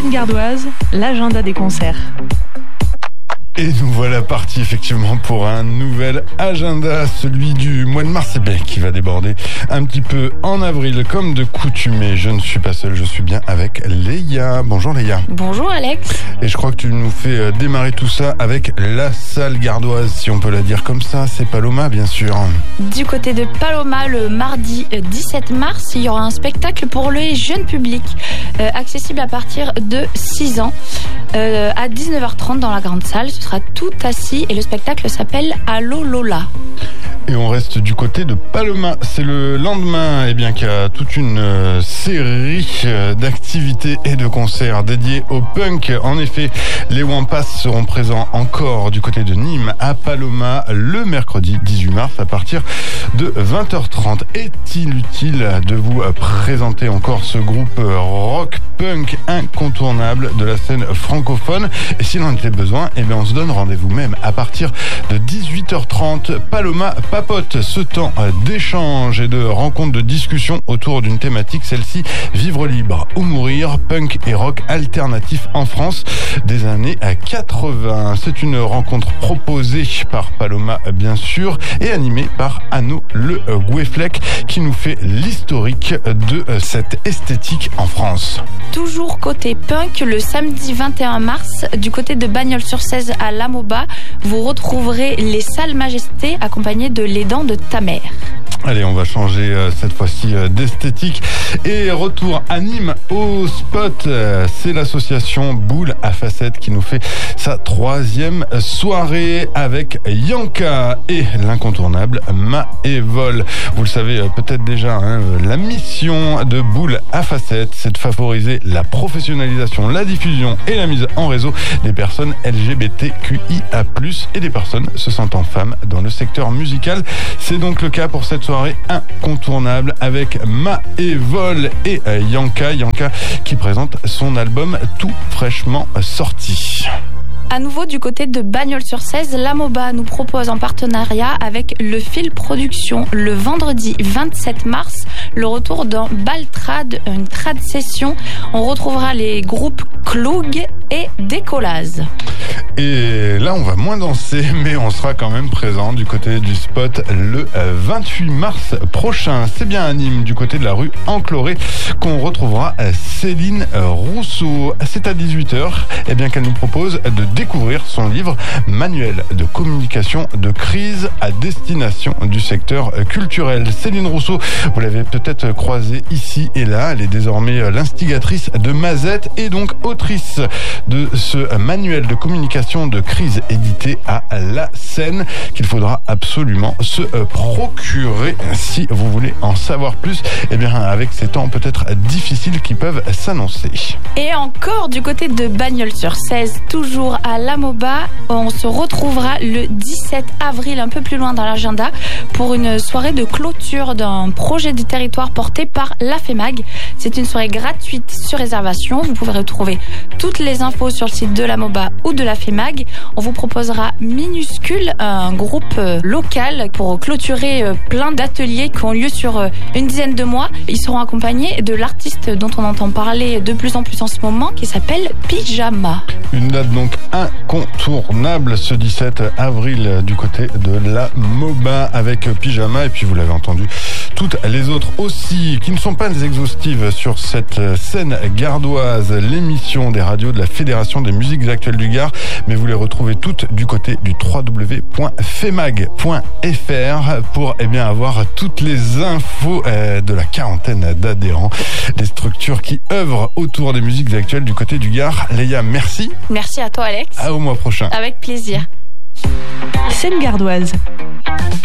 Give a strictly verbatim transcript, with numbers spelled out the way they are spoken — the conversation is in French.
Seine-Gardoise, l'agenda des concerts. Et nous voilà partis effectivement pour un nouvel agenda, celui du mois de mars, et bien qui va déborder un petit peu en avril comme de coutume. Et je ne suis pas seul, je suis bien avec Léa. Bonjour Léa. Bonjour Alex. Et je crois que tu nous fais démarrer tout ça avec la salle gardoise, si on peut la dire comme ça. C'est Paloma bien sûr. Du côté de Paloma, le mardi dix-sept mars, il y aura un spectacle pour le jeune public, euh, accessible à partir de six ans, euh, à dix-neuf heures trente dans la grande salle. Ce sera tout assis et le spectacle s'appelle Allo Lola. Et on reste du côté de Paloma. C'est le lendemain, eh bien, qu'il y a toute une euh, série euh, d'activités et de concerts dédiés au punk. En effet, les Wampas seront présents encore du côté de Nîmes à Paloma le mercredi dix-huit mars à partir de vingt heures trente. Est-il utile de vous présenter encore ce groupe rock punk incontournable de la scène francophone? Et s'il en était besoin, eh bien, on se donne rendez-vous même à partir de dix-huit heures trente. Paloma papote, ce temps d'échange et de rencontres, de discussion autour d'une thématique, celle-ci, vivre libre ou mourir, punk et rock alternatif en France des années quatre-vingts. C'est une rencontre proposée par Paloma bien sûr et animée par Anno Le Goueflec qui nous fait l'historique de cette esthétique en France. Toujours côté punk, le samedi vingt et un mars, du côté de Bagnols-sur-Cèze à Lamoba, vous retrouverez les Salles Majestés accompagnées de Les Dents de ta mère. Allez, on va changer euh, cette fois-ci euh, d'esthétique et retour à Nîmes au spot. Euh, c'est l'association Boule à Facettes qui nous fait sa troisième soirée avec Yanka et l'incontournable Maëvol. Vous le savez euh, peut-être déjà, hein, la mission de Boule à Facettes, c'est de favoriser la professionnalisation, la diffusion et la mise en réseau des personnes L G B T Q I A plus, et des personnes se sentant femmes dans le secteur musical. C'est donc le cas pour cette soirée incontournable avec Maëvol et Yanka. Yanka qui présente son album tout fraîchement sorti. À nouveau du côté de Bagnols-sur-Cèze, Lamoba nous propose en partenariat avec Le Fil Production le vendredi vingt-sept mars le retour d'un Baltrad, une trad session. On retrouvera les groupes Cloug et Décollaz. Et là on va moins danser mais on sera quand même présent du côté du spot le vingt-huit mars prochain. C'est bien à Nîmes du côté de la rue Encloré qu'on retrouvera Céline Rousseau. C'est à dix-huit heures et bien qu'elle nous propose de découvrir son livre Manuel de communication de crise à destination du secteur culturel. Céline Rousseau, vous l'avez peut-être croisée ici et là, elle est désormais l'instigatrice de Mazette et donc autrice de ce manuel de communication de crise édité à La Seine qu'il faudra absolument se procurer si vous voulez en savoir plus, et bien avec ces temps peut-être difficiles qui peuvent s'annoncer. Et encore du côté de Bagnols-sur-Cèze, toujours à Lamoba, on se retrouvera le dix-sept avril, un peu plus loin dans l'agenda, pour une soirée de clôture d'un projet du territoire porté par la FEMAG. C'est une soirée gratuite sur réservation. Vous pouvez retrouver toutes les infos sur le site de Lamoba ou de la FEMAG. On vous proposera Minuscule, un groupe local pour clôturer plein d'ateliers qui ont lieu sur une dizaine de mois. Ils seront accompagnés de l'artiste dont on entend parler de plus en plus en ce moment, qui s'appelle Pyjama. Une date donc incontournable ce dix-sept avril du côté de la Moba avec Pyjama. Et puis vous l'avez entendu, toutes les autres aussi qui ne sont pas exhaustives sur cette scène gardoise, l'émission des radios de la Fédération des musiques actuelles du Gard, mais vous les retrouvez toutes du côté du w w w point femag point f r pour eh bien avoir toutes les infos euh, de la quarantaine d'adhérents, des structures qui œuvrent autour des musiques actuelles du côté du Gard. Léa, merci. Merci à toi Alex. À au mois prochain. Avec plaisir. Seine-Gardoise.